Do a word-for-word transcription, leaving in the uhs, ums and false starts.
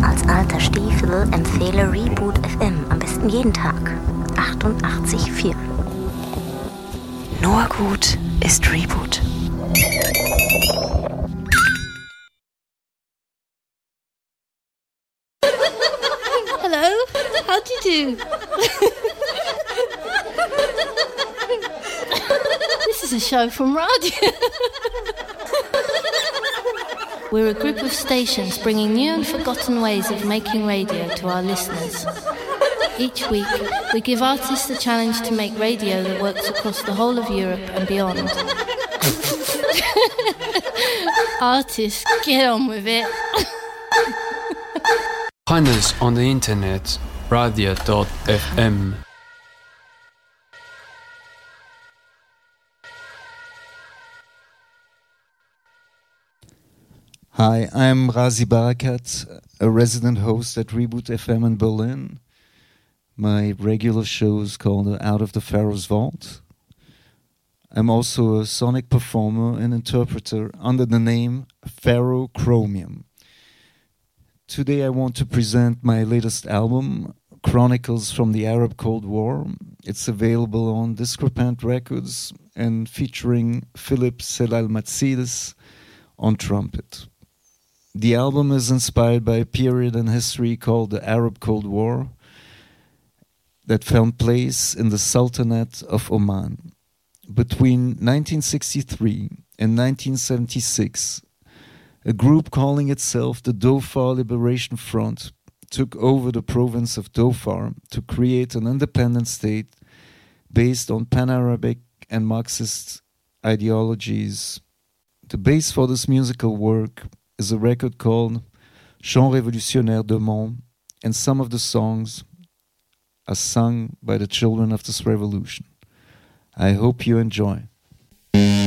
Als alter Stiefel empfehle Reboot F M am besten jeden Tag. achtundachtzig Komma vier. Nur gut ist Reboot. Hello, how do you do? This is a show from radio. We're a group of stations bringing new and forgotten ways of making radio to our listeners. Each week, we give artists a challenge to make radio that works across the whole of Europe and beyond. Artists, get on with it. Find us on the internet, radio dot f m. Hi, I'm Razi Barakat, a resident host at Reboot F M in Berlin. My regular show is called Out of the Pharaoh's Vault. I'm also a sonic performer and interpreter under the name Pharaoh Chromium. Today I want to present my latest album, Chronicles from the Arab Cold War. It's available on Discrepant Records and featuring Philip Selalmatsides on trumpet. The album is inspired by a period in history called the Arab Cold War that found place in the Sultanate of Oman. Between nineteen sixty-three and nineteen seventy-six, a group calling itself the Dhofar Liberation Front took over the province of Dhofar to create an independent state based on Pan-Arabic and Marxist ideologies. The base for this musical work is a record called Chants Révolutionnaires de Mons, and some of the songs are sung by the children of this revolution. I hope you enjoy.